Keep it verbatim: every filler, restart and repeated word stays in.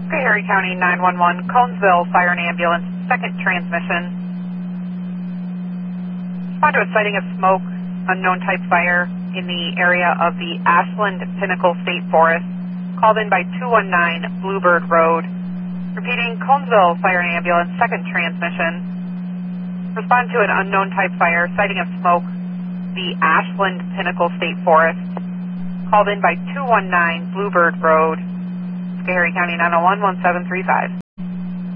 Schoharie County nine one one, Conesville Fire and Ambulance, second transmission. Respond to a sighting of smoke, unknown type fire in the area of the Ashland Pinnacle State Forest, called in by two one nine Bluebird Road. Repeating, Conesville Fire and Ambulance, second transmission. Respond to an unknown type fire, sighting of smoke, the Ashland Pinnacle State Forest, called in by two one nine Bluebird Road, Schoharie County nine one one, one seven three five.